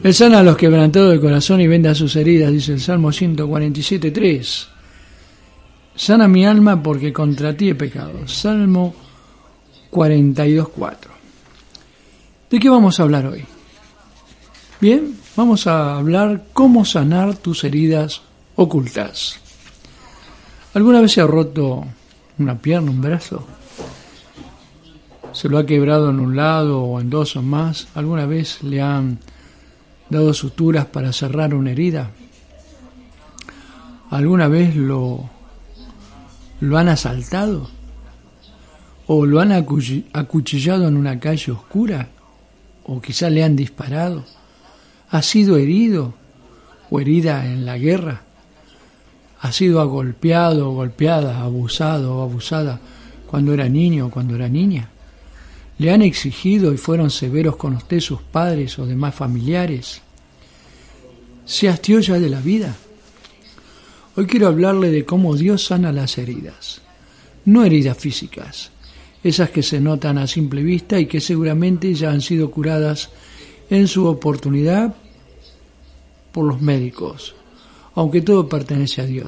Él sana a los quebrantados de corazón y venda sus heridas, dice el Salmo 147:3. Sana mi alma porque contra ti he pecado. Salmo 42:4. ¿De qué vamos a hablar hoy? Bien, vamos a hablar cómo sanar tus heridas ocultas. ¿Alguna vez se ha roto una pierna, un brazo? ¿Se lo ha quebrado en un lado o en dos o más? ¿Alguna vez le han dado suturas para cerrar una herida? ¿Alguna vez lo han asaltado? ¿O lo han acuchillado en una calle oscura? ¿O quizá le han disparado? ¿Ha sido herido o herida en la guerra? ¿Ha sido golpeado o golpeada, abusado o abusada cuando era niño o cuando era niña? ¿Le han exigido y fueron severos con usted sus padres o demás familiares? ¿Se hastió ya de la vida? Hoy quiero hablarle de cómo Dios sana las heridas. No heridas físicas, esas que se notan a simple vista y que seguramente ya han sido curadas en su oportunidad por los médicos, aunque todo pertenece a Dios.